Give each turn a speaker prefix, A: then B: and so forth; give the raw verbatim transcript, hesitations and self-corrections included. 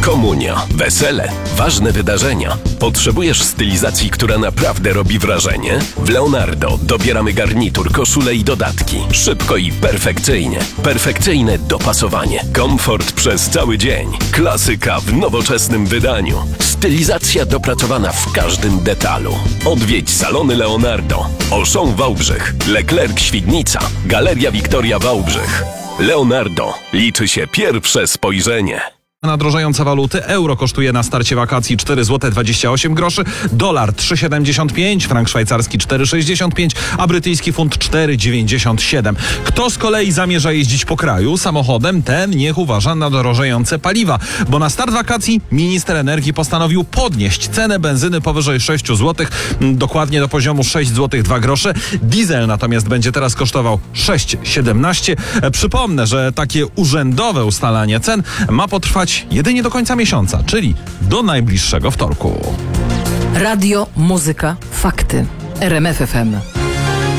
A: Komunia, wesele, ważne wydarzenia. Potrzebujesz stylizacji, która naprawdę robi wrażenie? W Leonardo dobieramy garnitur, koszule i dodatki. Szybko i perfekcyjnie. Perfekcyjne dopasowanie. Komfort przez cały dzień. Klasyka w nowoczesnym wydaniu. Stylizacja dopracowana w każdym detalu. Odwiedź salony Leonardo. Auchan Wałbrzych, Leclerc Świdnica, Galeria Wiktoria Wałbrzych. Leonardo. Liczy się pierwsze spojrzenie.
B: Na drożejące waluty euro kosztuje na starcie wakacji cztery złote dwadzieścia osiem groszy, dolar trzy siedemdziesiąt pięć, frank szwajcarski cztery sześćdziesiąt pięć, a brytyjski funt cztery dziewięćdziesiąt siedem. Kto z kolei zamierza jeździć po kraju samochodem, ten niech uważa na drożejące paliwa, bo na start wakacji minister energii postanowił podnieść cenę benzyny powyżej sześć złotych, dokładnie do poziomu sześć złotych dwa grosze. Diesel natomiast będzie teraz kosztował sześć siedemnaście. Przypomnę, że takie urzędowe ustalanie cen ma potrwać jedynie do końca miesiąca, czyli do najbliższego wtorku.
C: Radio, muzyka, fakty. R M F F M.